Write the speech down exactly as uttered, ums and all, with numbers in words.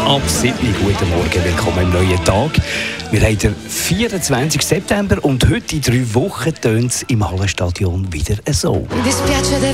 ab sieben Uhr. Guten Morgen, willkommen im neuen Tag. Wir haben den vierundzwanzigsten September und heute in drei Wochen tönt es im Hallenstadion wieder so. Mi dispiace di